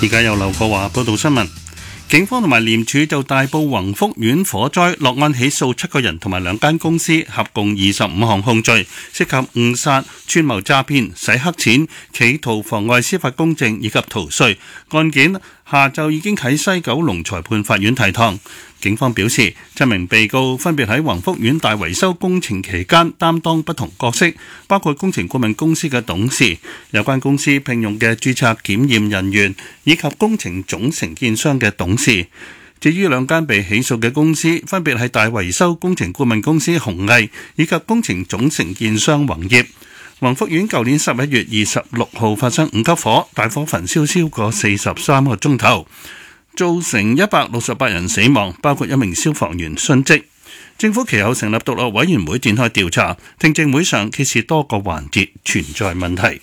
而家由劉國華報道新聞。警方同埋廉署就大埔宏福苑火災落案起訴7個人同埋2間公司，合共25項控罪，涉及誤殺、串謀詐騙、洗黑錢、企圖妨礙司法公正以及逃稅。案件下晝已經喺西九龍裁判法院提堂。警方表示，7名被告分別喺宏福苑大維修工程期間擔當不同角色，包括工程顧問公司嘅董事、有關公司聘用嘅註冊檢驗人員以及工程總承建商嘅董事。至於2間被起訴嘅公司，分別係大維修工程顧問公司宏毅以及工程總承建商宏業。宏福苑舊年11月26號發生5級火，大火焚燒超過43個鐘頭，造成168人死亡，包括1名消防員殉職。政府其後成立獨立委員會展開調查，聽證會上揭示多個環節存在問題。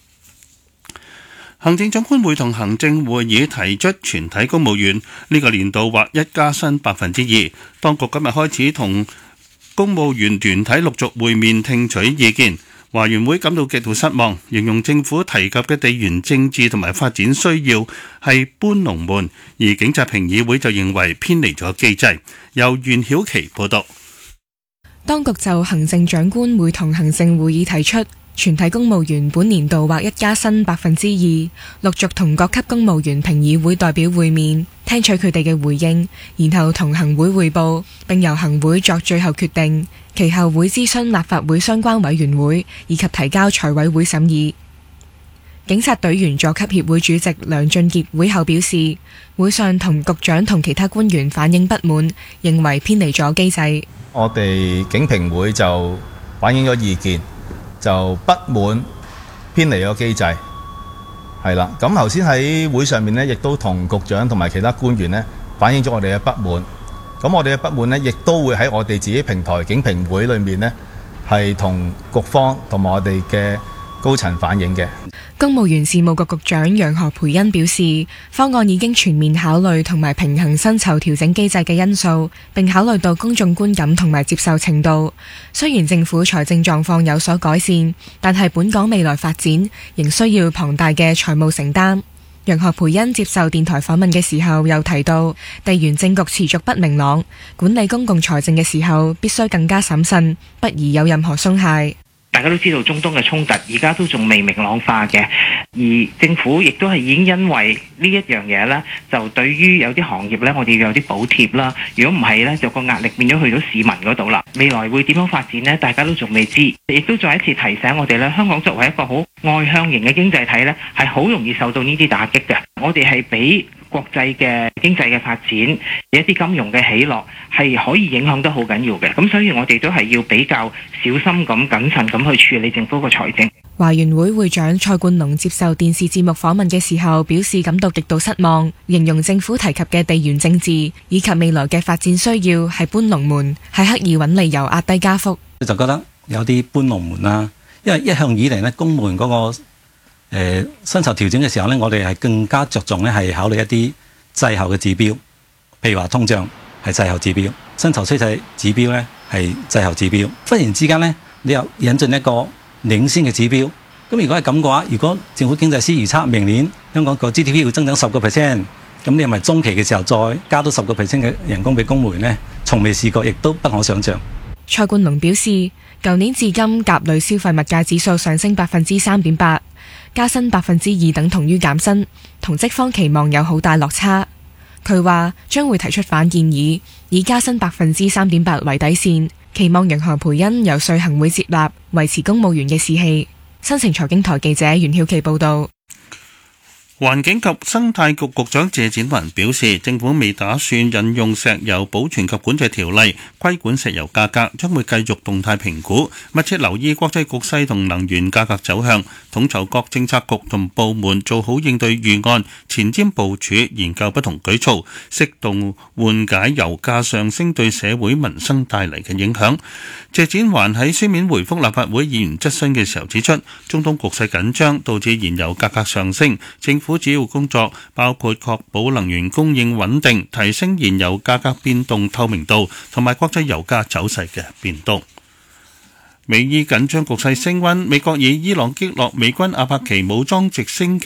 行政長官會同行政會議提出全體公務員呢個年度劃一加薪 2%。當局今日開始同公務員團體陸續會面聽取意見。華員會感到極度失望，形容政府提及嘅地緣政治同埋發展需要係搬龍門，而警察評議會就認為偏離咗機制。由袁曉琪報道。 當局就行政長官會同行政會議提出全體公務員本年度劃一加薪 2%， 陸續同各級公務員評議會代表會面，聽取佢哋嘅回應，然後同行會匯報，並由行會作最後決定。其後會諮詢立法會相關委員會，以及提交財委會審議。警察隊員佐級協會主席梁俊傑會後表示，會上同局長同其他官員反映不滿，認為偏離咗機制。 我哋警評會就反映咗意見，就不滿偏離咗機制，係啦。咁頭先喺會上面呢，亦都同局長同埋其他官員呢反映咗我哋嘅不滿。咁我哋嘅不滿呢，亦都會喺我哋自己平台警評會裏面呢，係同局方同埋我哋嘅高層反映嘅。 公務員事務局局長楊何蓓茵表示，方案已經全面考慮同埋平衡薪酬調整機制嘅因素，並考慮到公眾觀感同埋接受程度。雖然政府財政狀況有所改善，但係本港未來發展仍需要龐大嘅財務承擔。楊何蓓茵接受電台訪問嘅時候又提到，地緣政局持續不明朗，管理公共財政嘅時候必須更加審慎，不宜有任何鬆懈。 大家都知道中東嘅衝突而家都仲未明朗化嘅，而政府亦都係已經因為呢一樣嘢呢，就對於有啲行業呢，我哋要有啲補貼啦。如果唔係呢，就個壓力變咗去到市民嗰度啦。未來會點樣發展呢？大家都仲未知，亦都再一次提醒我哋呢，香港作為一個好外向型嘅經濟體呢，係好容易受到呢啲打擊嘅。我哋係俾國際嘅經濟嘅發展，一啲金融嘅起落係可以影響得好緊要嘅，咁所以我哋都係要比較小心咁、謹慎咁去處理政府個財政。 華員會會長蔡冠龍接受電視節目訪問嘅時候表示感到極度失望，形容政府提及嘅地緣政治以及未來嘅發展需要係搬龍門，係刻意揾理由壓低加幅。 就覺得有啲搬龍門啦，因為一向以嚟呢，公務員嗰個薪酬調整嘅時候呢，我哋係更加着重呢係考慮一啲滯後嘅指標，譬如話通脹係滯後指標，薪酬趨勢指標呢係滯後指標。忽然之間呢，你又引進一個領先嘅指標，咁如果係咁嘅話，如果政府經濟師預測明年香港個 GDP 會增長10%，咁你係咪中期嘅時候再加多10%嘅人工俾公務員呢？從未試過，亦都不可想像。 蔡冠龍表示，舊年至今甲類消費物價指數上升3.8%，加薪2%等同於減薪，同職方期望有好大落差。佢話將會提出反建議，以加薪3.8%為底線，期望楊何蓓茵由稅行會接納，維持公務員嘅士氣。新城財經台記者袁曉琪報道。 環境及生態局局長謝展寰表示，政府未打算引用石油保存及管制條例規管石油價格，將會繼續動態評估，密切留意國際局勢同能源價格走向，統籌各政策局同部門做好應對預案，前瞻部署，研究不同舉措，適度緩解油價上升對社會民生帶嚟嘅影響。謝展寰喺書面回覆立法會議員質詢嘅時候指出，中東局勢緊張導致燃油價格上升，政府主要工作包括確保能源供應穩定，提升燃油價格變動透明度，同埋國際油價走勢嘅變動。美伊緊張局勢升溫，美國以伊朗擊落美軍阿帕奇武裝直升機